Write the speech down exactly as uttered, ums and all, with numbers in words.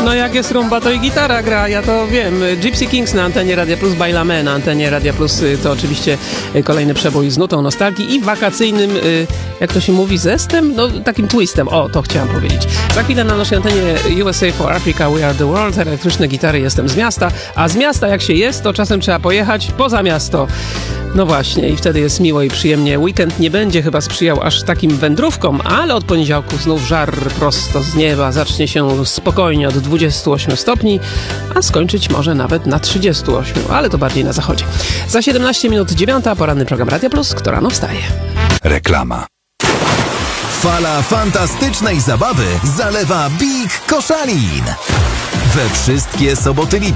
No jak jest rumba, to i gitara gra, ja to wiem. Gypsy Kings na antenie Radia Plus, Bailame na antenie Radia Plus, to oczywiście kolejny przebój z nutą nostalgii i wakacyjnym, jak to się mówi, zestem? No takim twistem, o, to chciałam powiedzieć. Za chwilę na naszej antenie U S A for Africa, We Are The World, elektryczne gitary, jestem z miasta, a z miasta jak się jest, to czasem trzeba pojechać poza miasto. No właśnie, i wtedy jest miło i przyjemnie. Weekend nie będzie chyba sprzyjał aż takim wędrówkom, ale od poniedziałku znów żar prosto z nieba. Zacznie się spokojnie od dwudziestu ośmiu stopni, a skończyć może nawet na trzydziestu ośmiu, ale to bardziej na zachodzie. Za siedemnaście minut dziewiąta, poranny program Radia Plus, kto rano wstaje. Reklama. Fala fantastycznej zabawy zalewa Big Koszalin. We wszystkie soboty lipca